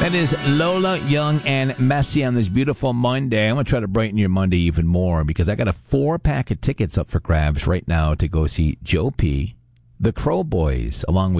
That is Lola Young and Messy on this beautiful Monday. I'm going to try to brighten your Monday even more because I got a 4-pack of tickets up for grabs right now to go see Joe P., the Crow Boys, along with